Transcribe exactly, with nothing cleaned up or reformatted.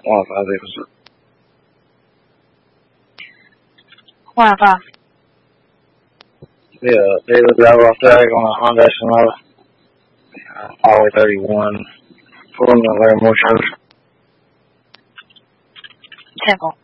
one five zero. One five. Yeah, daily driver off drag on a Honda Sonata. Highway thirty-one. Pulling the very motion. Temple.